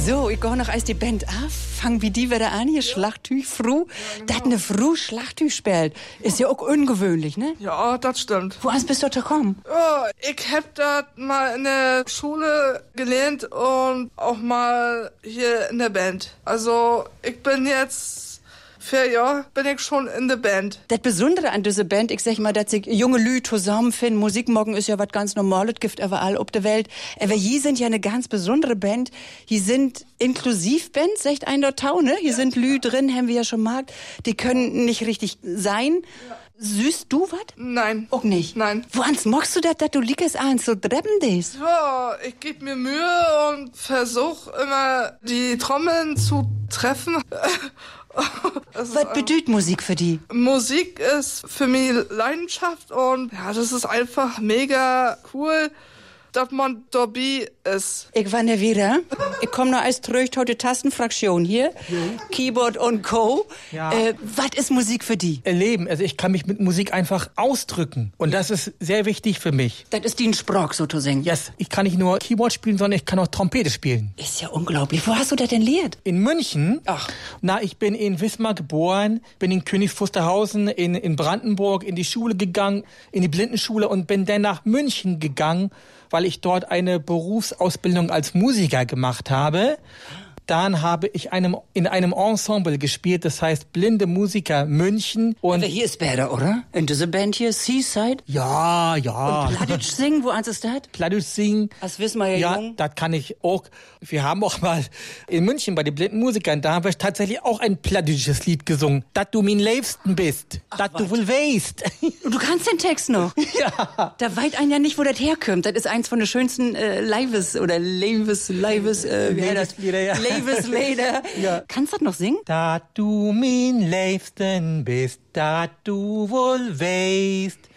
So, ich gehe noch als die Band an. Fang wie die wieder an, hier Schlachttüch, Fru. Genau. Dat ne Fru Schlachttüch spielt. Ist ja auch ungewöhnlich, ne? Ja, das stimmt. Wo bist du da gekommen? Ja, ich hab das mal in der Schule gelernt und auch mal hier in der Band. Also, ich bin jetzt 4 Jahre bin ich schon in der Band. Das Besondere an dieser Band, ich sag mal, dass sich junge Leute zusammenfinden. Musik morgen ist ja was ganz Normales, gibt überall auf der Welt. Aber hier sind ja eine ganz besondere Band. Hier sind Inklusivbands, sagt ein dort Tau, ne? Hier sind Lü drin, haben wir ja schon markt. Die können nicht richtig sein. Ja. Süßt du was? Nein. Auch nicht? Nein. Woans magst du das, dass du liegst eins so dreppen des? Ja, ich geb mir Mühe und versuch immer die Trommeln zu treffen. Was bedeutet Musik für die? Musik ist für mich Leidenschaft und ja, das ist einfach mega cool, dass man dabei ist. Ich war ne wieder. Ich komm noch als tröcht heute Tastenfraktion hier. Keyboard und Co. Ja. Was ist Musik für die? Erleben. Also ich kann mich mit Musik einfach ausdrücken. Und das ist sehr wichtig für mich. Das ist die ein Sprach, so zu singen. Yes. Ich kann nicht nur Keyboard spielen, sondern ich kann auch Trompete spielen. Ist ja unglaublich. Wo hast du das denn lehrt? In München. Ach. Na, ich bin in Wismar geboren, bin in Königs Wusterhausen in Brandenburg in die Schule gegangen, in die Blindenschule und bin dann nach München gegangen, weil ich dort eine Berufsausbildung als Musiker gemacht habe. Dann habe ich in einem Ensemble gespielt, das heißt Blinde Musiker München. Und aber hier ist besser, oder? In dieser Band hier, Seaside? Ja, ja. Und Plattdeutsch singen, wo eins ist das? Plattdeutsch singen. Das wissen wir ja, ja, jung. Das kann ich auch. Wir haben auch mal in München bei den blinden Musikern, da haben wir tatsächlich auch ein plattdeutsches Lied gesungen. Dat du mein Liebsten bist. Dat du wohl weißt. Du kannst den Text noch? Ja. Da weiß ein ja nicht, wo das herkommt. Das ist eins von den schönsten Lives oder Leibes, wie heißt das? Lieder, ja. Liebeslieder. Ja. Kannst du das noch singen? Dat du mein Liebsten bist, dat du wohl weißt.